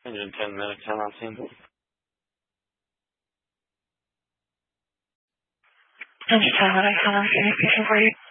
110 minutes, 10 on scene. I'm just telling what I come on scene for you.